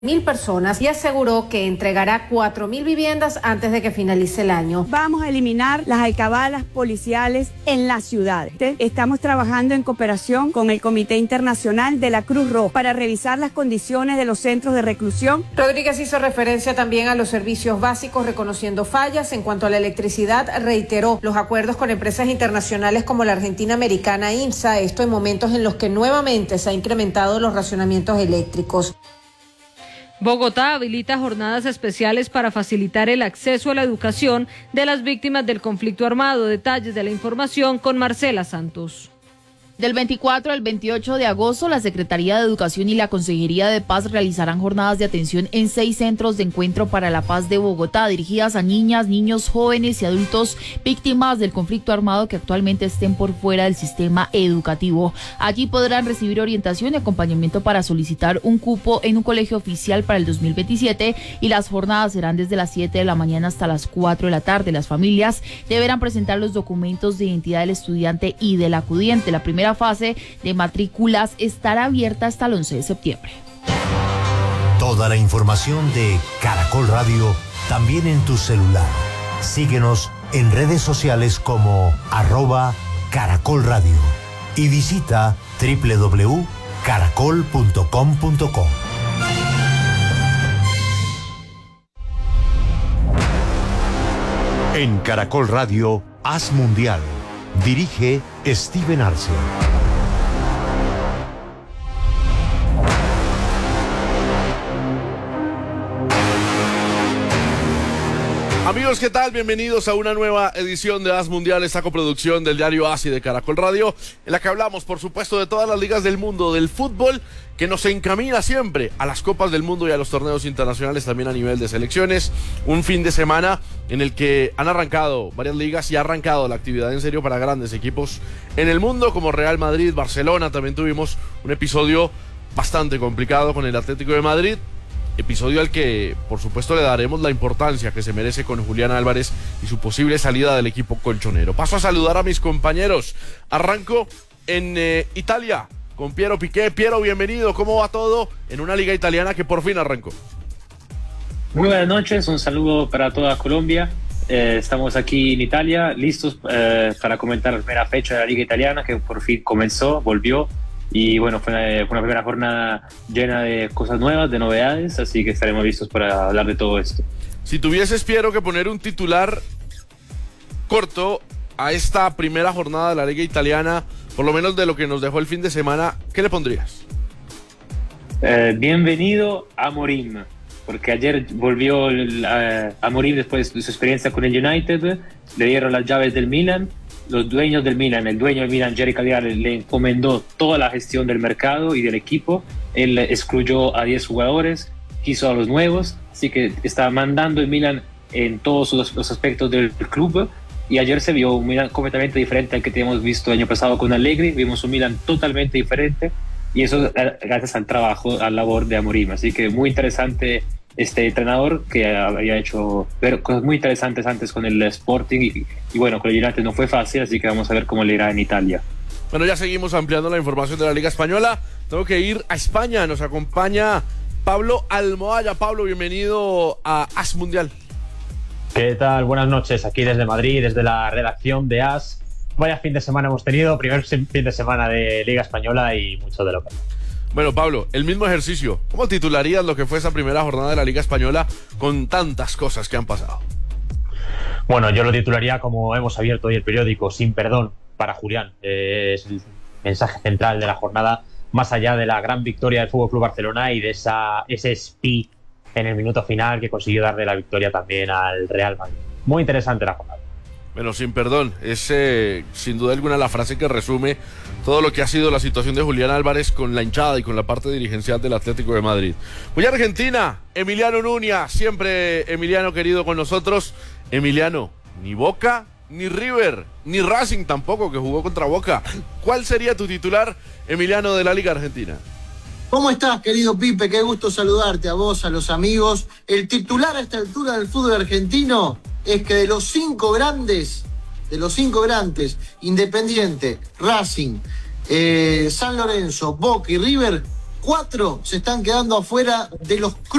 1.000 personas y aseguró que entregará 4.000 viviendas antes de que finalice el año. Vamos a eliminar las alcabalas policiales en las ciudades. Estamos trabajando en cooperación con el Comité Internacional de la Cruz Roja para revisar las condiciones de los centros de reclusión. Rodríguez hizo referencia también a los servicios básicos, reconociendo fallas. En cuanto a la electricidad, reiteró los acuerdos con empresas internacionales como la Argentina Americana INSA, esto en momentos en los que nuevamente se han incrementado los racionamientos eléctricos. Bogotá habilita jornadas especiales para facilitar el acceso a la educación de las víctimas del conflicto armado. Detalles de la información con Marcela Santos. Del 24 al 28 de agosto, la Secretaría de Educación y la Consejería de Paz realizarán jornadas de atención en 6 centros de encuentro para la paz de Bogotá, dirigidas a niñas, niños, jóvenes y adultos víctimas del conflicto armado que actualmente estén por fuera del sistema educativo. Allí podrán recibir orientación y acompañamiento para solicitar un cupo en un colegio oficial para el 2027 y las jornadas serán desde las 7 de la mañana hasta las 4 de la tarde. Las familias deberán presentar los documentos de identidad del estudiante y del acudiente. La primera fase de matrículas estará abierta hasta el 11 de septiembre. Toda la información de Caracol Radio también en tu celular. Síguenos en redes sociales como @Caracol Radio y visita www.caracol.com.co. En Caracol Radio, Haz Mundial. Dirige Steven Arce. Amigos, ¿qué tal? Bienvenidos a una nueva edición de Haz Mundial, esta coproducción del diario AS y de Caracol Radio, en la que hablamos, por supuesto, de todas las ligas del mundo, del fútbol, que nos encamina siempre a las Copas del Mundo y a los torneos internacionales, también a nivel de selecciones. Un fin de semana en el que han arrancado varias ligas y ha arrancado la actividad en serio para grandes equipos en el mundo, como Real Madrid, Barcelona. También tuvimos un episodio bastante complicado con el Atlético de Madrid. Episodio al que, por supuesto, le daremos la importancia que se merece con Julián Álvarez y su posible salida del equipo colchonero. Paso a saludar a mis compañeros. Arranco en Italia con Piero Piqué. Piero, bienvenido. ¿Cómo va todo en una liga italiana que por fin arrancó? Muy buenas noches, un saludo para toda Colombia. Estamos aquí en Italia, listos para comentar la primera fecha de la liga italiana que por fin comenzó, volvió. Y bueno, fue una primera jornada llena de cosas nuevas, de novedades, así que estaremos listos para hablar de todo esto. Si tuvieses, Piero, que poner un titular corto a esta primera jornada de la Liga Italiana, por lo menos de lo que nos dejó el fin de semana, ¿qué le pondrías? Bienvenido a Amorim, porque ayer volvió Amorim después de su experiencia con el United, le dieron las llaves del Milan. Los dueños del Milan, el dueño del Milan, Jerry Cagliari, le encomendó toda la gestión del mercado y del equipo. Él excluyó a 10 jugadores, quiso a los nuevos, así que está mandando el Milan en todos los aspectos del club. Y ayer se vio un Milan completamente diferente al que teníamos visto el año pasado con Allegri. Vimos un Milan totalmente diferente y eso gracias al trabajo, al labor de Amorim. Así que muy interesante este entrenador que había hecho cosas muy interesantes antes con el Sporting y bueno, con el United no fue fácil, así que vamos a ver cómo le irá en Italia. Bueno, ya seguimos ampliando la información de la Liga Española. Tengo que ir a España, nos acompaña Pablo Almohaya. Pablo, bienvenido a As Mundial. ¿Qué tal? Buenas noches, aquí desde Madrid, desde la redacción de As. Vaya fin de semana hemos tenido, primer fin de semana de Liga Española y mucho de local. Bueno, Pablo, el mismo ejercicio. ¿Cómo titularías lo que fue esa primera jornada de la Liga Española con tantas cosas que han pasado? Bueno, yo lo titularía como hemos abierto hoy el periódico, sin perdón para Julián. Es el mensaje central de la jornada, más allá de la gran victoria del FC Barcelona y de ese speed en el minuto final que consiguió darle la victoria también al Real Madrid. Muy interesante la jornada. Bueno, sin perdón, es sin duda alguna la frase que resume todo lo que ha sido la situación de Julián Álvarez con la hinchada y con la parte dirigencial del Atlético de Madrid. Voy a Argentina, Emiliano Nuña, siempre Emiliano querido con nosotros. Emiliano, ni Boca, ni River, ni Racing tampoco, que jugó contra Boca. ¿Cuál sería tu titular, Emiliano, de la Liga Argentina? ¿Cómo estás, querido Pipe? Qué gusto saludarte a vos, a los amigos. El titular a esta altura del fútbol argentino es que de los cinco grandes, Independiente, Racing, San Lorenzo, Boca y River, 4 se están quedando afuera de los